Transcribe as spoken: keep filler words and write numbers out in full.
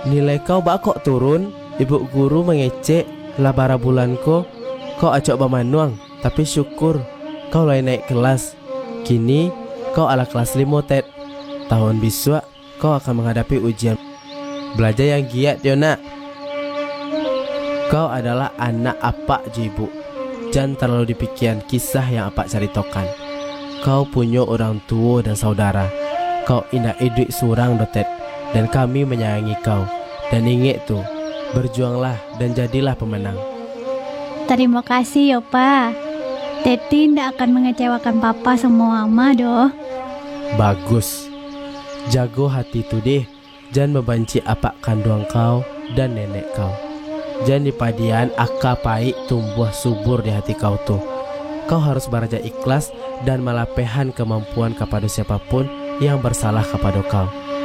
Nilai kau bak kok turun. Ibu guru mengecek labara bulanku. Kau acok bamanuang. Tapi syukur kau lain naik kelas. Kini kau ala kelas lima Ted. Tahun besok kau akan menghadapi ujian. Belajar yang giat yo nak. Kau adalah anak apak je ibu. Jangan terlalu dipikirkan kisah yang apak ceritakan. Kau punya orang tua dan saudara. Kau indah hidup seorang dotet. Dan kami menyayangi kau. Dan ingat tuh, berjuanglah dan jadilah pemenang. Terima kasih ya Pak. Teti tidak akan mengecewakan Papa sama Mama doh. Bagus. Jago hati tu deh. Jangan membenci apak kandung kau dan nenek kau. Jangan dipadian akal pahit tumbuh subur di hati kau tuh. Kau harus beraja ikhlas dan malapehan kemampuan kepada siapapun yang bersalah kepada kau.